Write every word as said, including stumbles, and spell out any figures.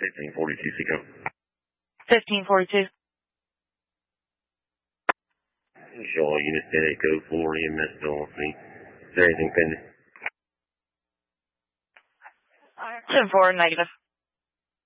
fifteen forty-two, Seco. fifteen forty-two. Show all units ten eight code four, E M S still on scene. Is there anything pending? ten four, negative.